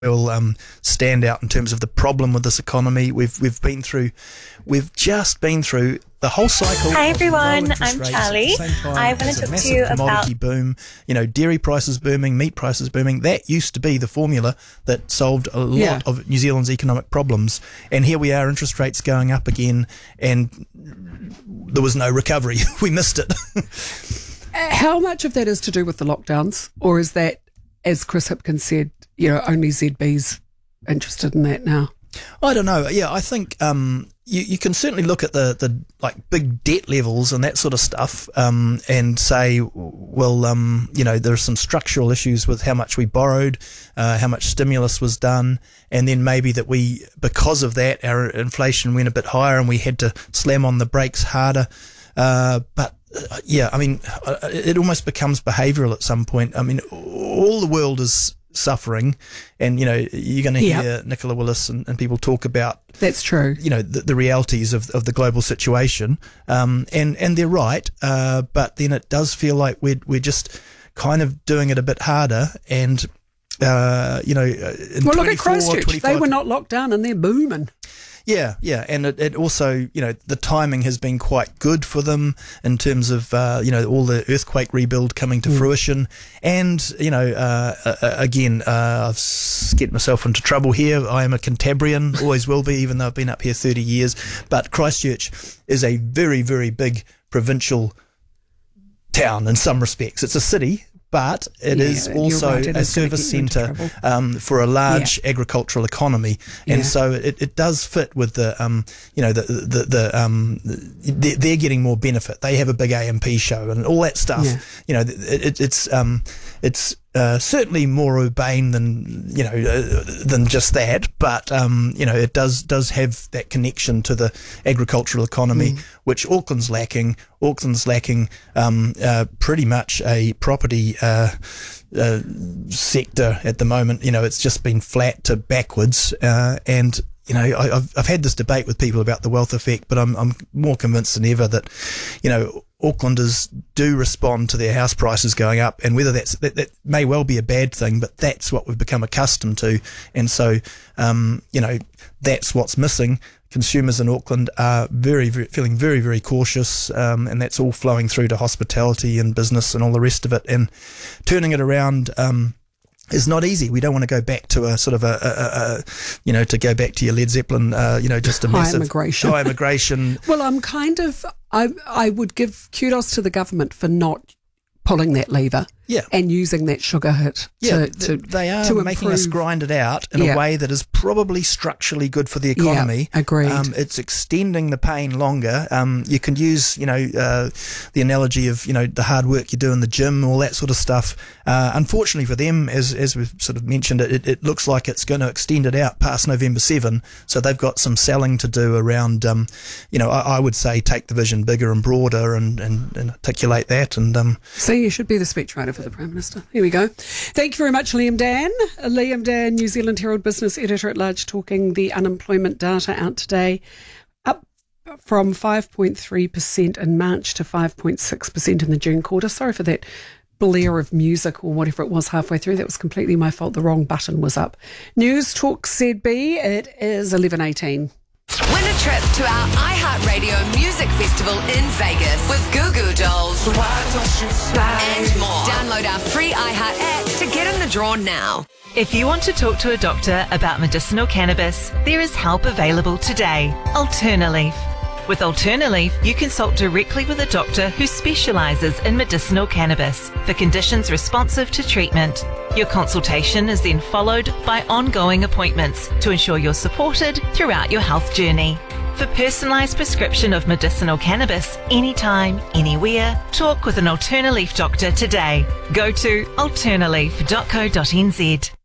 will stand out in terms of the problem with this economy. We've just been through the whole cycle. Hi everyone, I'm Charlie. I want to talk to you about commodity boom. Dairy prices booming, meat prices booming. That used to be the formula that solved a lot of New Zealand's economic problems. And here we are, interest rates going up again, and there was no recovery. We missed it. How much of that is to do with the lockdowns, or is that, as Chris Hipkins said, only ZB's interested in that now? I don't know. Yeah, I think you can certainly look at the big debt levels and that sort of stuff, and say, well, there are some structural issues with how much we borrowed, how much stimulus was done, and then maybe that because of that, our inflation went a bit higher and we had to slam on the brakes harder. But it almost becomes behavioural at some point. I mean, all the world is suffering, and you're going to hear Nicola Willis and people talk about, that's true, the realities of the global situation, and they're right, but then it does feel like we're just kind of doing it a bit harder, and well, look at Christchurch, they were not locked down and they're booming. Yeah, and it also, the timing has been quite good for them in terms of, all the earthquake rebuild coming to fruition. And, again, I've get myself into trouble here. I am a Cantabrian, always will be, even though I've been up here 30 years. But Christchurch is a very, very big provincial town in some respects. It's a city, but it is also a service centre for a large agricultural economy, and so it does fit with the they're getting more benefit. They have a big AMP show and all that stuff. It's certainly more urbane than just that, but it does have that connection to the agricultural economy, which Auckland's lacking. Auckland's lacking pretty much a property sector at the moment. It's just been flat to backwards, and I've had this debate with people about the wealth effect, but I'm more convinced than ever that Aucklanders do respond to their house prices going up, and whether that may well be a bad thing, but that's what we've become accustomed to, and so that's what's missing. Consumers in Auckland are feeling very, very cautious, and that's all flowing through to hospitality and business and all the rest of it, and turning it around is not easy. We don't want to go back to a sort of to go back to your Led Zeppelin, just a massive high immigration. Well, I would give kudos to the government for not pulling that lever and using that sugar hit they are making us grind it out in a way that is probably structurally good for the economy. Agreed. It's extending the pain longer. You can use the analogy of the hard work you do in the gym, all that sort of stuff. Unfortunately for them, as we've sort of mentioned, it looks like it's going to extend it out past November 7, so they've got some selling to do around I would say take the vision bigger and broader and articulate that, and so you should be the speechwriter for the Prime Minister. Here we go. Thank you very much, Liam Dan. Liam Dan, New Zealand Herald Business Editor-at-Large, talking the unemployment data out today, up from 5.3% in March to 5.6% in the June quarter. Sorry for that blare of music or whatever it was halfway through. That was completely my fault. The wrong button was up. News Talk ZB. It is 11:18. Win a trip to our iHeartRadio Music Festival in Vegas with Goo Goo Dolls and more. Download our free iHeart app to get in the draw now. If you want to talk to a doctor about medicinal cannabis, there is help available today. Alternaleaf. With Alternaleaf, you consult directly with a doctor who specialises in medicinal cannabis for conditions responsive to treatment. Your consultation is then followed by ongoing appointments to ensure you're supported throughout your health journey. For personalised prescription of medicinal cannabis, anytime, anywhere, talk with an Alternaleaf doctor today. Go to alternaleaf.co.nz.